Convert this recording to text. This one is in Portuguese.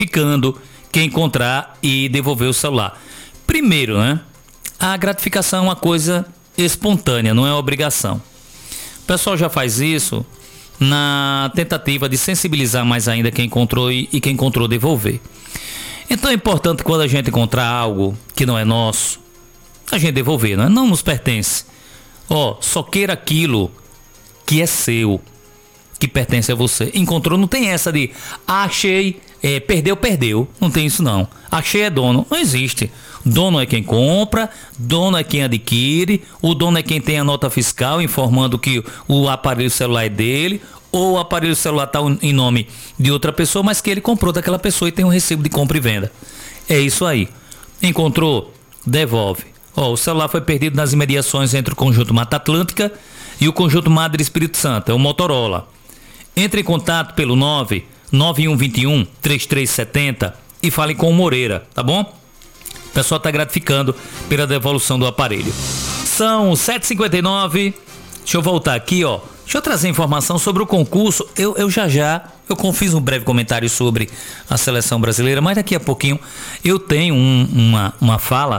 ficando quem encontrar e devolver o celular. Primeiro, né? A gratificação é uma coisa espontânea, não é obrigação. O pessoal já faz isso na tentativa de sensibilizar mais ainda quem encontrou e quem encontrou devolver. Então é importante, quando a gente encontrar algo que não é nosso, a gente devolver, né? Não nos pertence. Só queira aquilo que é seu, que pertence a você. Encontrou, não tem essa de achei, perdeu. Não tem isso não. Achei é dono. Não existe. Dono é quem compra, dono é quem adquire, o dono é quem tem a nota fiscal informando que o aparelho celular é dele, ou o aparelho celular está em nome de outra pessoa, mas que ele comprou daquela pessoa e tem um recibo de compra e venda. É isso aí. Encontrou? Devolve. O celular foi perdido nas imediações entre o Conjunto Mata Atlântica e o Conjunto Madre Espírito Santo. É o Motorola. Entre em contato pelo 99121 3370 e fale com o Moreira, tá bom? O pessoal está gratificando pela devolução do aparelho. São 7h59. Deixa eu voltar aqui, Deixa eu trazer informação sobre o concurso. Eu fiz um breve comentário sobre a seleção brasileira, mas daqui a pouquinho eu tenho uma fala